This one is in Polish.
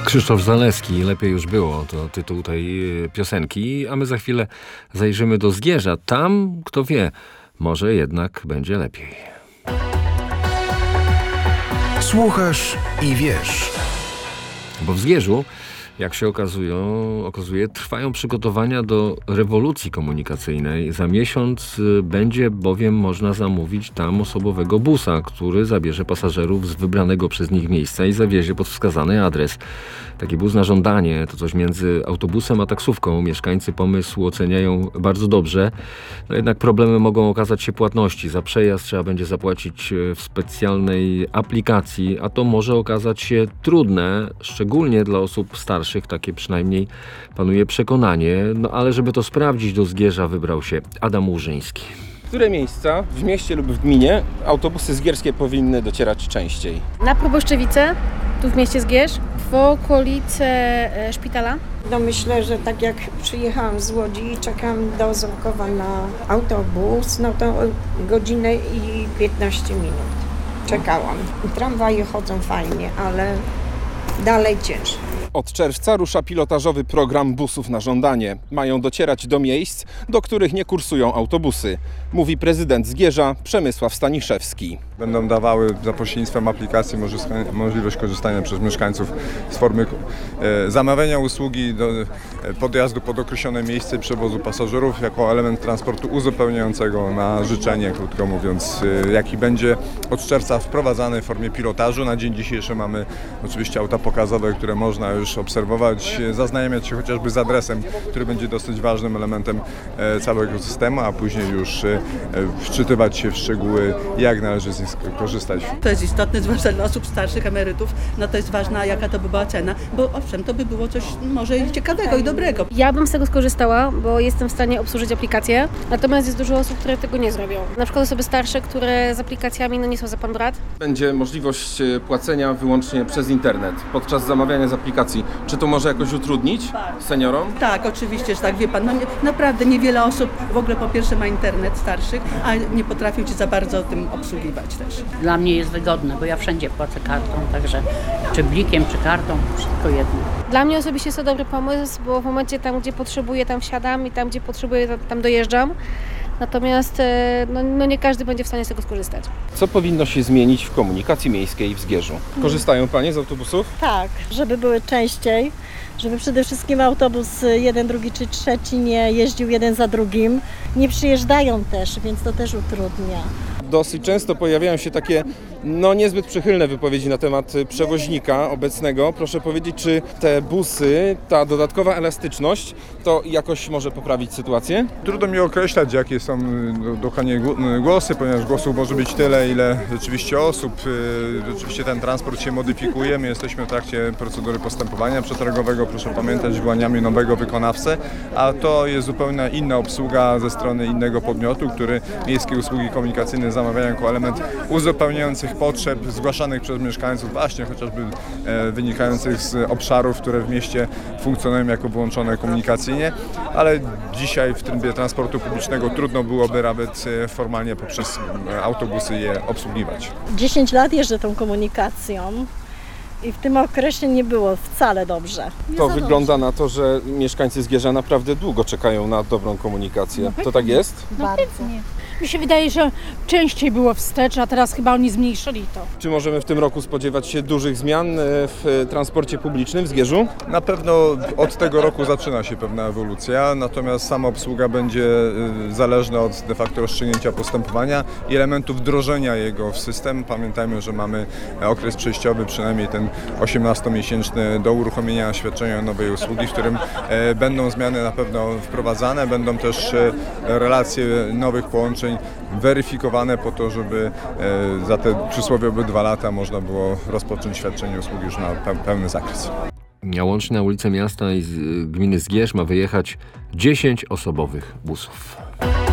Krzysztof Zalewski, Lepiej już było, to tytuł tej piosenki, a my za chwilę zajrzymy do Zgierza. Tam, kto wie, może jednak będzie lepiej. Słuchasz i wiesz. Bo w Zgierzu, jak się okazuje, trwają przygotowania do rewolucji komunikacyjnej. Za miesiąc będzie bowiem można zamówić tam osobowego busa, który zabierze pasażerów z wybranego przez nich miejsca i zawiezie pod wskazany adres. Taki bus na żądanie to coś między autobusem a taksówką. Mieszkańcy pomysł oceniają bardzo dobrze. No jednak problemem mogą okazać się płatności. Za przejazd trzeba będzie zapłacić w specjalnej aplikacji, a to może okazać się trudne, szczególnie dla osób starszych. Takie przynajmniej panuje przekonanie. No ale żeby to sprawdzić, do Zgierza wybrał się Adam Łużyński. W które miejsca w mieście lub w gminie autobusy zgierskie powinny docierać częściej? Na Proboszczewice, tu w mieście Zgierz, w okolice szpitala. No myślę, że tak jak przyjechałam z Łodzi i czekam do Ząbkowa na autobus, no to godzinę i 15 minut czekałam. Tramwaje chodzą fajnie, ale dalej ciężko. Od czerwca rusza pilotażowy program busów na żądanie. Mają docierać do miejsc, do których nie kursują autobusy, mówi prezydent Zgierza Przemysław Staniszewski. Będą dawały za pośrednictwem aplikacji możliwość korzystania przez mieszkańców z formy zamawiania usługi do podjazdu pod określone miejsce przewozu pasażerów jako element transportu uzupełniającego na życzenie, krótko mówiąc, jaki będzie od czerwca wprowadzany w formie pilotażu. Na dzień dzisiejszy mamy oczywiście auta pokazowe, które można już obserwować, zaznajamiać się chociażby z adresem, który będzie dosyć ważnym elementem całego systemu, a później już wczytywać się w szczegóły, jak należy z nich korzystać. To jest istotne, zwłaszcza dla osób starszych, emerytów, no to jest ważna, jaka to by była cena, bo owszem, to by było coś może i ciekawego i dobrego. Ja bym z tego skorzystała, bo jestem w stanie obsłużyć aplikację, natomiast jest dużo osób, które tego nie zrobią. Na przykład osoby starsze, które z aplikacjami nie są za pan brat. Będzie możliwość płacenia wyłącznie przez internet podczas zamawiania z aplikacji. Czy to może jakoś utrudnić seniorom? Tak, oczywiście, że tak, wie pan, no naprawdę niewiele osób w ogóle po pierwsze ma internet starszych, a nie potrafią się za bardzo tym obsługiwać też. Dla mnie jest wygodne, bo ja wszędzie płacę kartą, także czy blikiem, czy kartą, wszystko jedno. Dla mnie osobiście jest to dobry pomysł, bo w momencie tam, gdzie potrzebuję, tam wsiadam i tam, gdzie potrzebuję, tam dojeżdżam. Natomiast no nie każdy będzie w stanie z tego skorzystać. Co powinno się zmienić w komunikacji miejskiej w Zgierzu? Korzystają panie z autobusów? Tak, żeby były częściej, żeby przede wszystkim autobus jeden, drugi czy trzeci nie jeździł jeden za drugim. Nie przyjeżdżają też, więc to też utrudnia. Dosyć często pojawiają się takie niezbyt przychylne wypowiedzi na temat przewoźnika obecnego. Proszę powiedzieć, czy te busy, ta dodatkowa elastyczność, to jakoś może poprawić sytuację? Trudno mi określać, jakie są dokładnie głosy, ponieważ głosów może być tyle, ile rzeczywiście osób. Rzeczywiście ten transport się modyfikuje. My jesteśmy w trakcie procedury postępowania przetargowego. Proszę pamiętać, wyłaniamy nowego wykonawcę, a to jest zupełnie inna obsługa ze strony innego podmiotu, który miejskie usługi komunikacyjne zamawiają jako element uzupełniających potrzeb zgłaszanych przez mieszkańców, właśnie chociażby wynikających z obszarów, które w mieście funkcjonują jako wyłączone komunikacyjnie, ale dzisiaj w trybie transportu publicznego trudno byłoby nawet formalnie poprzez autobusy je obsługiwać. 10 lat jeżdżę tą komunikacją i w tym okresie nie było wcale dobrze. To wygląda na to, że mieszkańcy Zgierza naprawdę długo czekają na dobrą komunikację. To tak jest? Bardzo. Mi się wydaje, że częściej było wstecz, a teraz chyba oni zmniejszyli to. Czy możemy w tym roku spodziewać się dużych zmian w transporcie publicznym w Zgierzu? Na pewno od tego roku zaczyna się pewna ewolucja, natomiast sama obsługa będzie zależna od de facto rozstrzygnięcia postępowania i elementów wdrożenia jego w system. Pamiętajmy, że mamy okres przejściowy, przynajmniej ten 18-miesięczny do uruchomienia świadczenia nowej usługi, w którym będą zmiany na pewno wprowadzane, będą też relacje nowych połączeń weryfikowane po to, żeby za te przysłowiowe 2 lata można było rozpocząć świadczenie usługi już na pełny zakres. Łącznie na ulicę miasta i gminy Zgierz ma wyjechać 10 osobowych busów.